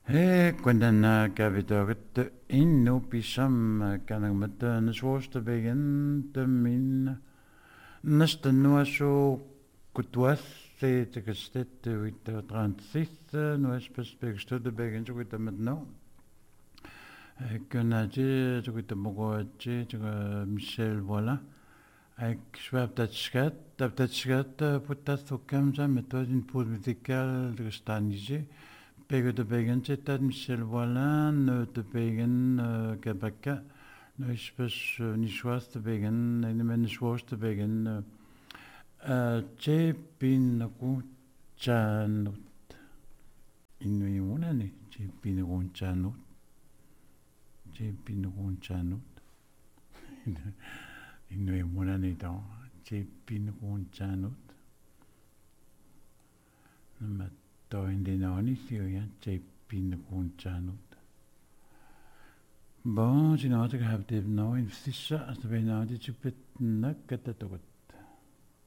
Quando capito innu pisam kanang neswoste begen de min neste nuaso kutuas se te gestet uit de transit nu es perspektief begen zo uit met no kunaje zo uit mogoje zo Michel voilà ik schwab dat schat putas to kamza met een pause musicale de stanije Pego de Begen, c'est Michel Voilin, de Begen, Gabaka, no ispes Nishwas de Begen, en Nishwas de Begen, Che Pinaku Chanut. Inui Munani, Che Pinakun Chanut. Che Pinakun Chanut. Inui Munani, Che Pinakun Chanut. Toin de nani sioia te pinakun chanut. Bon, sinon ik heb dit nou in vissa as de nou dit chupet na katatot.